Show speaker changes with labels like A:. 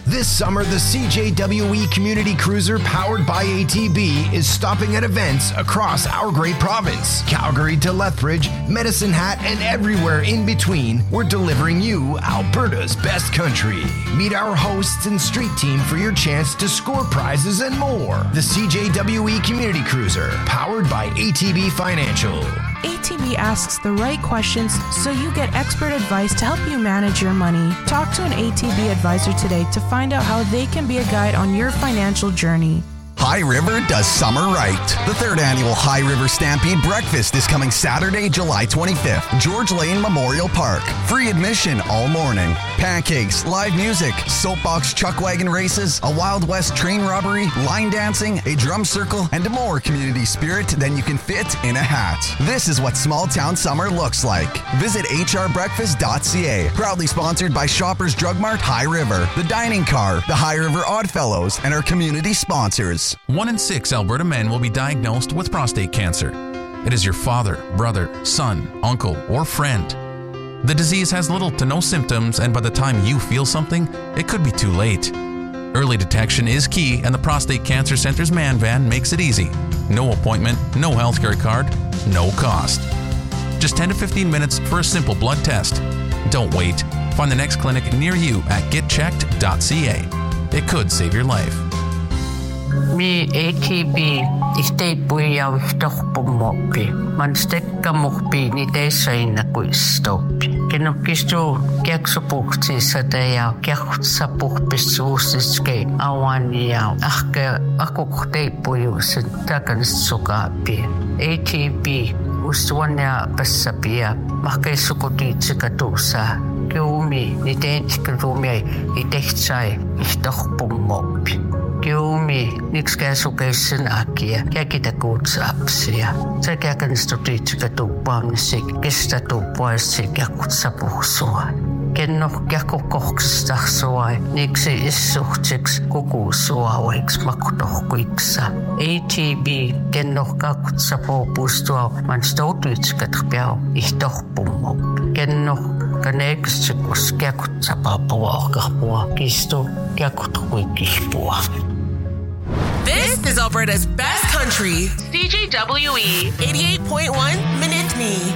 A: This summer, the CJWE Community Cruiser powered by ATB is stopping at events across our great province. Calgary to Lethbridge, Medicine Hat, and everywhere in between, we're delivering you Alberta's best country. Meet our hosts and street team for your chance to score prizes and more. The CJWE Community Cruiser, powered by ATB Financial.
B: ATB asks the right questions so you get expert advice to help you manage your money. Talk to an ATB advisor today to find out how they can be a guide on your financial journey.
C: High River does summer right. The third annual High River Stampede Breakfast is coming Saturday, July 25th, George Lane Memorial Park. Free admission all morning. Pancakes, live music, soapbox chuck wagon races, a Wild West train robbery, line dancing, a drum circle, and more community spirit than you can fit in a hat. This is what small town summer looks like. Visit hrbreakfast.ca. Proudly sponsored by Shoppers Drug Mart High River, the Dining Car, the High River Oddfellows, and our community sponsors.
D: 1 in 6 Alberta men will be diagnosed with prostate cancer. It is your father, brother, son, uncle, or friend. The disease has little to no symptoms, and by the time you feel something, it could be too late. Early detection is key, and the Prostate Cancer Center's Man Van makes it easy. No appointment, no healthcare card, no cost. Just 10 to 15 minutes for a simple blood test. Don't wait. Find the next clinic near you at getchecked.ca. It could save your life.
E: Mi ATB ihteipuia uhtorpummopi. Man stekkamurpi ni teissaina kuistopi. Kenokkistu kiaksupuhtissa ja kiaksapurpissuusiske awania ahke akuhteipujuusen takanissukaapi. ATB usuania passapia mahkeissukutiitsikatuussa. Kiumi ni teitsikatuumia itehtsai ihtorpummopi. Kiumi, nikskäsukeisen akia, käkitä kuutsaapsia. Sekä kanstutiitsika tuuppaamisi, kestä tuuppaisi ja kutsapuhsua. Kenno käkukohksista suai, niksi issuhtsiksi kukusuauiksi makutohkuiksa. ATB, kenno kakutsapuupustua, man stoutuitsika piau ihtohpummo. Kenno kaneeksikus käkutsapapua kahpua, kistu käkutuikihpua.
F: This is Alberta's best country, CJWE 88.1 Minute Me.